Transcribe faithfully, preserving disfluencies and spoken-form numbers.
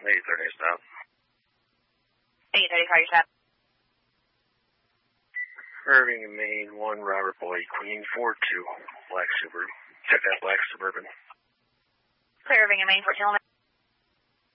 eight thirty stop. eight thirty, call your stop. Irving and Maine, one Robert Boyd, Queen, four two, Black Suburban. Check that Black Suburban. Clear Irving and Maine, four two.